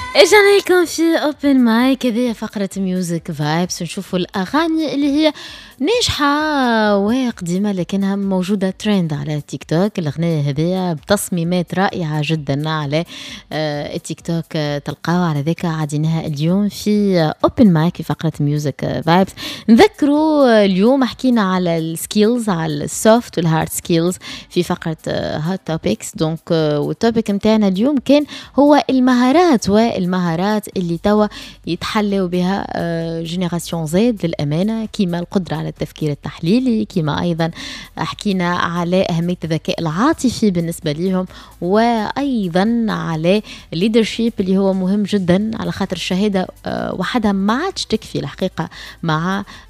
اجانا لكم في اوبن مايك. هذه فقرة ميوزك فايبس، نشوفوا الاغاني اللي هي ناجحة وقديمة لكنها موجودة ترند على تيك توك. الاغنية هذه بتصميمات رائعة جدا على التيك توك. تلقاو على ذاك عادينها اليوم في اوبن مايك في فقرة ميوزك فايبس. نذكروا اليوم حكينا على السكيلز، على السوفت والهارد سكيلز في فقرة هوت توبكس. دونك والتوبيك متاعنا اليوم كان هو المهارات، والمهارات اللي توا يتحلوا بها جينيراسيون زيد للأمانة، كيما القدرة على التفكير التحليلي، كيما أيضا حكينا على أهمية الذكاء العاطفي بالنسبة لهم، وأيضا على الليدرشيب اللي هو مهم جدا، على خاطر الشهادة وحدها ما عادش تكفي الحقيقة مع